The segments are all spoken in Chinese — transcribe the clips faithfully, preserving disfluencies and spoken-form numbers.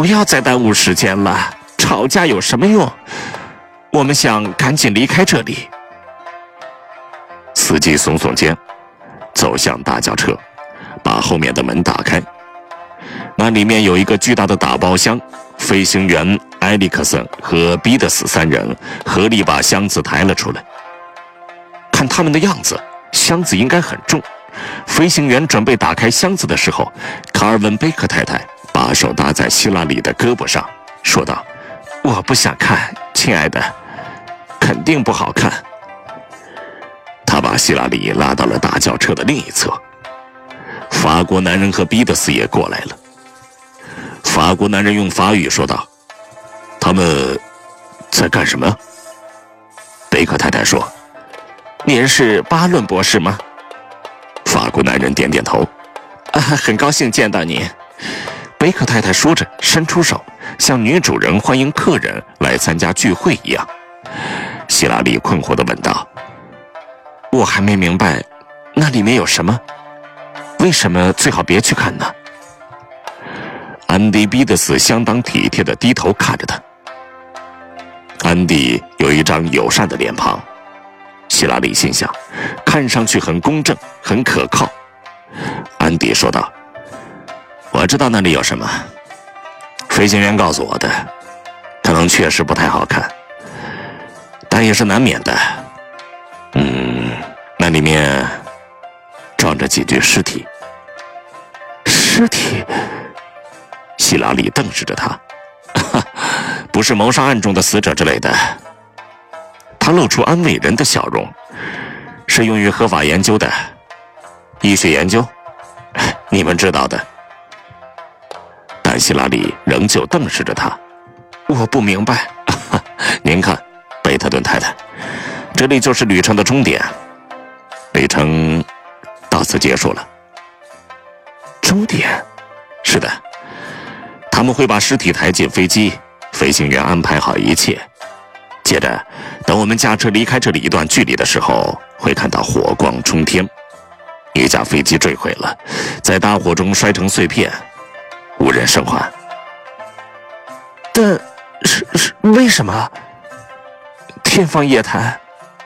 不要再耽误时间了，吵架有什么用？我们想赶紧离开这里。 司机耸耸肩，走向大轿车，把后面的门打开。那里面有一个巨大的打包箱，飞行员埃里克森和彼得斯三人合力把箱子抬了出来。看他们的样子，箱子应该很重。飞行员准备打开箱子的时候，卡尔文·贝克太太把手搭在希拉里的胳膊上，说道：“ 我不想看，亲爱的，肯定不好看。” 他把希拉里拉到了大轿车的另一侧。法国男人和彼得斯也过来了。法国男人用法语说道：“他们在干什么？”贝克太太说：“ 您是巴伦博士吗？” 法国男人点点头。 啊，很高兴见到您。贝克太太说着，伸出手，像女主人欢迎客人来参加聚会一样。 希拉里困惑地问道：“ 我还没明白，那里面有什么？为什么最好别去看呢？” 安迪·彼得斯相当体贴地低头看着他。安迪有一张友善的脸庞，希拉里心想，看上去很公正，很可靠。安迪说道：“我知道那里有什么，飞行员告诉我的，可能确实不太好看，但也是难免的。嗯，那里面装着几具尸体。” 尸体？ 希拉里瞪视着他，不是谋杀案中的死者之类的。他露出安慰人的笑容，是用于合法研究的，医学研究，你们知道的。但希拉里仍旧瞪视着他。 我不明白。 您看，贝特顿太太，这里就是旅程的终点，旅程到此结束了。 终点？ 是的，他们会把尸体抬进飞机，飞行员安排好一切。接着，等我们驾车离开这里一段距离的时候，会看到火光冲天，一架飞机坠毁了，在大火中摔成碎片，无人生还。 但是是为什么？天方夜谭。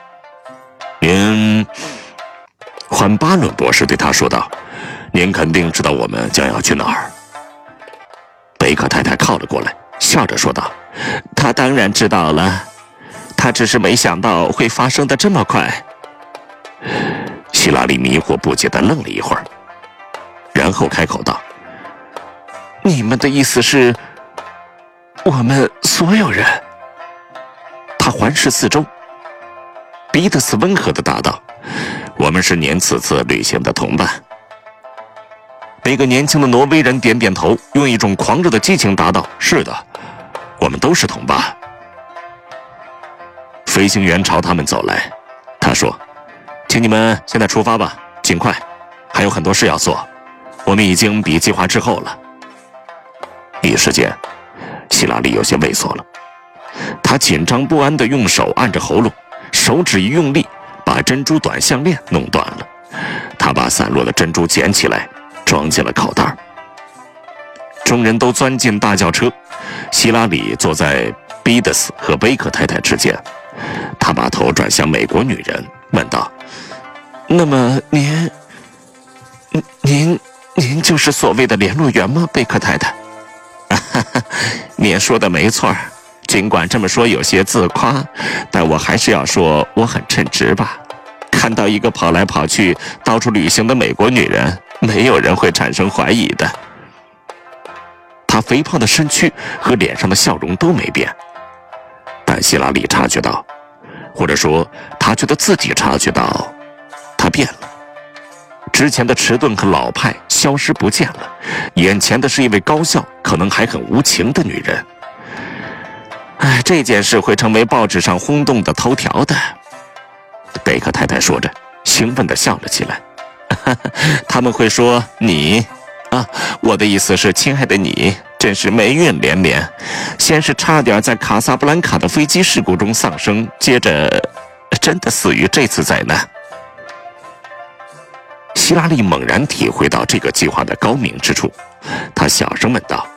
您，换巴伦博士对他说道：“您肯定知道我们将要去哪儿。”贝克太太靠了过来，笑着说道：“ 他当然知道了，他只是没想到会发生的这么快。” 希拉里迷惑不解地愣了一会儿，然后开口道：“ 你们的意思是，我们所有人？” 他环视四周。彼得斯温和地答道：“我们是您此次旅行的同伴。”那个年轻的挪威人点点头，用一种狂热的激情答道：“是的，我们都是同伴。”飞行员朝他们走来，他说：“请你们现在出发吧，尽快，还有很多事要做，我们已经比计划滞后了。”一时间，希拉里有些畏缩了，他紧张不安地用手按着喉咙，手指一用力，把珍珠短项链弄断了。他把散落的珍珠捡起来，装进了口袋。众人都钻进大轿车，希拉里坐在彼得斯和贝克太太之间。他把头转向美国女人，问道：“ 那么您，您，您就是所谓的联络员吗，贝克太太？”“ 您说的没错，尽管这么说有些自夸，但我还是要说我很称职吧。看到一个跑来跑去、到处旅行的美国女人，没有人会产生怀疑的。”她肥胖的身躯和脸上的笑容都没变，但希拉里察觉到，或者说他觉得自己察觉到，她变了。之前的迟钝和老派消失不见了，眼前的是一位高效，可能还很无情的女人。哎，这件事会成为报纸上轰动的头条的。贝克太太说着，兴奋地笑了起来。他们会说你啊，我的意思是，亲爱的你，真是霉运连连。先是差点在卡萨布兰卡的飞机事故中丧生，接着真的死于这次灾难。希拉里猛然体会到这个计划的高明之处，他小声问道：“